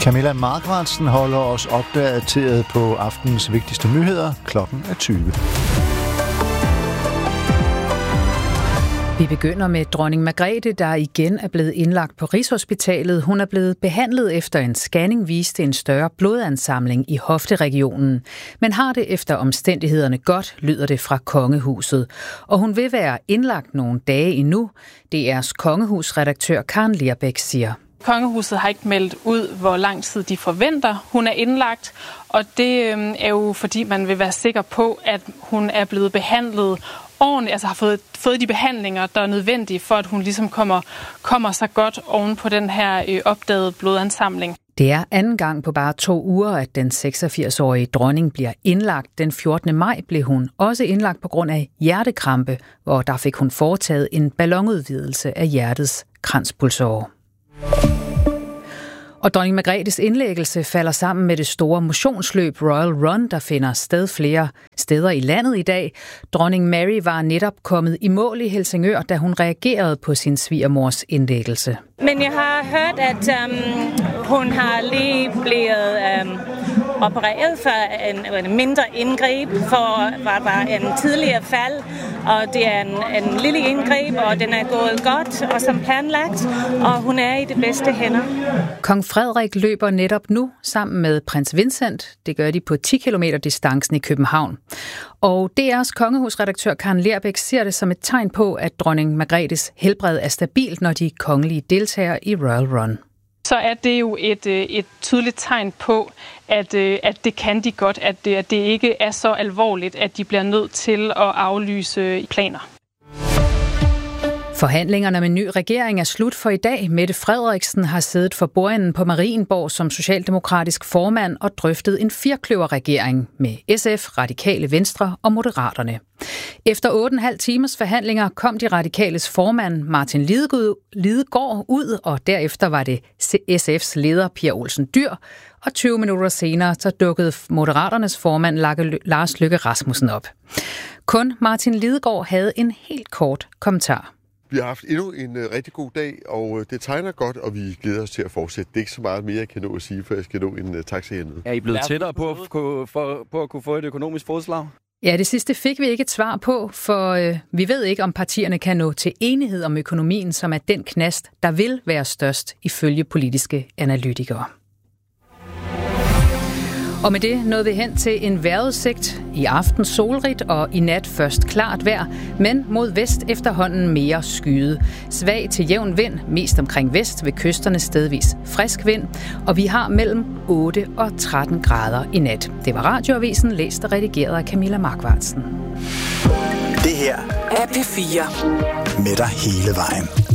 Camilla Markvartsen holder os opdateret på aftenens vigtigste nyheder. Klokken er 20. Vi begynder med dronning Margrethe, der igen er blevet indlagt på Rigshospitalet. Hun er blevet behandlet efter en scanning viste en større blodansamling i hofteregionen. Men har det efter omstændighederne godt, lyder det fra kongehuset. Og hun vil være indlagt nogle dage endnu. DR's kongehusredaktør Karen Lerbeck siger. Kongehuset har ikke meldt ud, hvor lang tid de forventer, hun er indlagt. Og det er jo fordi, man vil være sikker på, at hun er blevet behandlet ordentligt, altså har fået de behandlinger, der er nødvendige for, at hun ligesom kommer så godt oven på den her opdagede blodansamling. Det er anden gang på bare 2 uger, at den 86-årige dronning bliver indlagt. Den 14. maj blev hun også indlagt på grund af hjertekrampe, hvor der fik hun foretaget en ballonudvidelse af hjertets kranspulsåre. Og dronning Margrethes indlæggelse falder sammen med det store motionsløb Royal Run, der finder sted flere steder i landet i dag. Dronning Mary var netop kommet i mål i Helsingør, da hun reagerede på sin svigermors indlæggelse. Men jeg har hørt, at hun har lige blevet opereret for en mindre indgreb, for hvad var en tidligere fald, og det er en lille indgreb, og den er gået godt og som planlagt, og hun er i de bedste hænder. Kong Frederik løber netop nu sammen med prins Vincent. Det gør de på 10 km distancen i København. Og DR's kongehusredaktør Karen Lerbeck ser det som et tegn på, at dronning Margrethes helbred er stabilt, når de kongelige deltager i Royal Run. Så er det jo et tydeligt tegn på, at det kan de godt, at det ikke er så alvorligt, at de bliver nødt til at aflyse planer. Forhandlingerne med ny regering er slut for i dag. Mette Frederiksen har siddet for bordenden på Marienborg som socialdemokratisk formand og drøftet en firkløverregering med SF, Radikale Venstre og Moderaterne. Efter 8,5 timers forhandlinger kom de radikales formand Martin Lidegaard ud, og derefter var det SF's leder Pia Olsen Dyhr, og 20 minutter senere så dukkede Moderaternes formand Lars Løkke Rasmussen op. Kun Martin Lidegaard havde en helt kort kommentar. Vi har haft endnu en rigtig god dag, og det tegner godt, og vi glæder os til at fortsætte. Det er ikke så meget mere, jeg kan nå at sige, før jeg skal nå en taxa hernede. Er I blevet tættere på at kunne få et økonomisk fodslag? Ja, det sidste fik vi ikke et svar på, for vi ved ikke, om partierne kan nå til enighed om økonomien, som er den knast, der vil være størst ifølge politiske analytikere. Og med det nåede vi hen til en vejrudsigt. I aften solrigt og i nat først klart vejr, men mod vest efterhånden mere skyet. Svag til jævn vind, mest omkring vest ved kysterne stedvis frisk vind, og vi har mellem 8 og 13 grader i nat. Det var Radioavisen, læst og redigeret af Camilla Markvartsen. Det her er P4 med dig hele vejen.